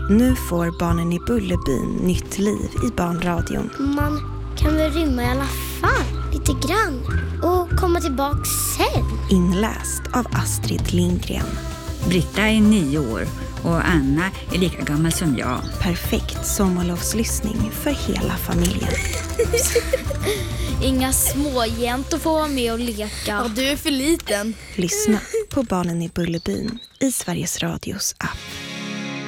Nu får Barnen i Bullerbyn nytt liv i barnradion. Man kan väl rymma i alla fall, lite grann. Och komma tillbaka sen. Inläst av Astrid Lindgren. Britta är 9 år och Anna är lika gammal som jag. Perfekt sommarlovslyssning för hela familjen. Inga småjäntor får vara med och leka. Ja, du är för liten. Lyssna på Barnen i Bullerbyn i Sveriges Radios app.